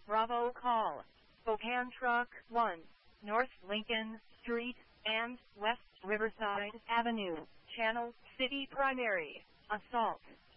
Bravo call. Spokane Truck 1, North Lincoln Street and West Riverside Avenue, Channel City Primary, Assault.